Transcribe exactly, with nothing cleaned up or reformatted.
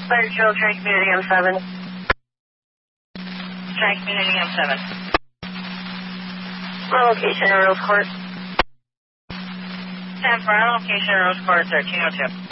Fire Trail, Train Community M seven. Train Community M seven. My location, Rose Court. ten for our location, Rose Court, thirteen oh two.